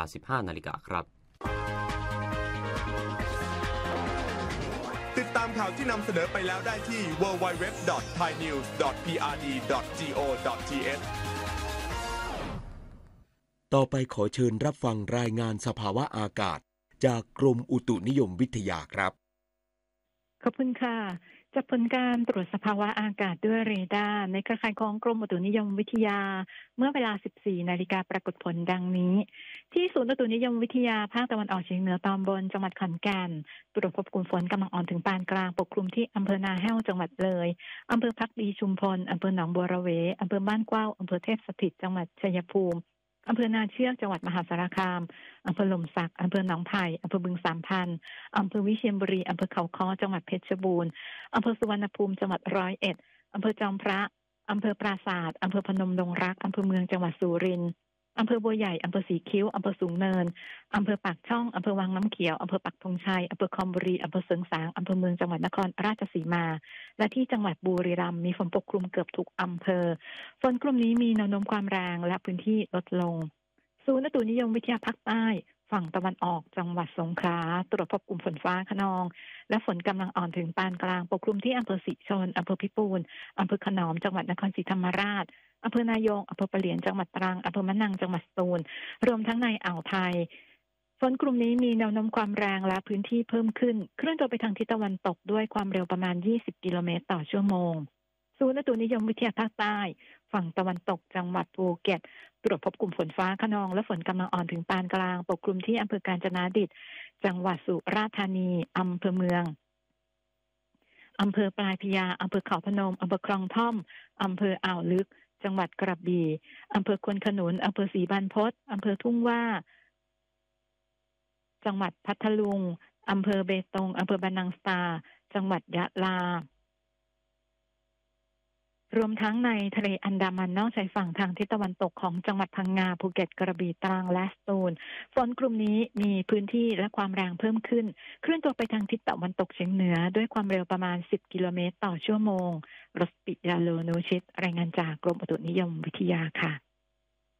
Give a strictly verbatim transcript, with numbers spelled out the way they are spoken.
า สิบห้า นาฬิกาครับติดตามข่าวที่นำเสนอไปแล้วได้ที่ ดับเบิลยู ดับเบิลยู ดับเบิลยู ดอท ไทยนิวส์ ดอท พี อาร์ ดี ดอท จี โอ ดอท ที เอชต่อไปขอเชิญรับฟังรายงานสภาวะอากาศจากกรมอุตุนิยมวิทยาครับขอบคุณค่ะจากผลการตรวจสภาวะอากาศด้วยเรดาร์ในเครือข่ายของกรมอุตุนิยมวิทยาเมื่อเวลา สิบสี่ นาฬิกาปรากฏผลดังนี้ที่ศูนย์อุตุนิยมวิทยาภาคตะวันออกเฉียงเหนือตอนบนจังหวัดขอนแก่นตรวจพบกลุ่มฝนกำลังอ่อนถึงปานกลางปกคลุมที่อำเภอนาแห้วจังหวัดเลยอำเภอภักดีชุมพลอำเภอหนองบัวระเวอำเภอบ้านกว้าวอำเภอเทพสถิตจังหวัดชัยภูมิอำเภอนาเชือกจังหวัดมหาสารคามอำเภอหล่มสักอำเภอหนองไผ่อำเภอบึงสามพันธุ์อำเภอวิเชียรบุรีอำเภอเขาค้อจังหวัดเพชรบูรณ์อำเภอสุวรรณภูมิจังหวัดร้อยเอ็ดอำเภอจอมพระอำเภอปราสาทอำเภอพนมดงรักอำเภอเมืองจังหวัดสุรินทร์อำเภอบัวใหญ่อำเภอสีคิ้วอำเภอสูงเนินอำเภอปากช่องอำเภอวังน้ำเขียวอำเภอปักธงชัยอำเภอคอมบุรีอำเภอเสริงสางอำเภอเมืองจังหวัดนครราชสีมาและที่จังหวัดบุรีรัมย์มีฝนปกคลุมเกือบทุกอำเภอฝนกลุ่มนี้มีแนวโน้มความแรงและพื้นที่ลดลงศูนย์อุตุนิยมวิทยาภาคใต้ฝั่งตะวันออกจังหวัดสงขลาตรวจพบกลุ่มฝนฟ้าคะนองและฝนกำลังอ่อนถึงปานกลางปกคลุมที่อำเภอสิชนอำเภอพิปูนอำเภอขนอมจังหวัดนครศรีธรรมราชอำเภอนายงอำเภอปะเหลียนจังหวัดตรังอำเภอมะนังจังหวัดสตูลรวมทั้งในอ่าวไทยฝนกลุ่มนี้มีแนวโน้มความแรงและพื้นที่เพิ่มขึ้นเคลื่อนตัวไปทางทิศตะวันตกด้วยความเร็วประมาณยี่สิบกิโลเมตรต่อชั่วโมงศูนย์อุตุนิยมวิทยาภาคใต้ฝั่งตะวันตกจังหวัดภูเก็ตตรวจพบกลุ่มฝนฟ้าคะนองและฝนกำลังอ่อนถึงปานกลางปกคลุมที่อำเภอกาญจนดิตจังหวัดสุราษฎร์ธานีอำเภอเมืองอำเภอปลายพญาอำเภอเขาพนมอำเภอคลองท่อมอำเภออ่าวลึกจังหวัดกระบี่อำเภอควนขนุนอำเภอศรีบรรพตอำเภอทุ่งว่าจังหวัดพัทลุงอำเภอเบตงอำเภอบานังสตาจังหวัดยะลารวมทั้งในทะเลอันดามันนอกชายฝั่งทางทิศตะวันตกของจังหวัดพังงาภูเก็ตกระบี่ตรังและสตูลฝนกลุ่มนี้มีพื้นที่และความแรงเพิ่มขึ้นเคลื่อนตัวไปทางทิศตะวันตกเฉียงเหนือด้วยความเร็วประมาณสิบกิโลเมตรต่อชั่วโมงรสปิยาโลโนชิตรายงานจากกรมอุตุนิยมวิทยาค่ะ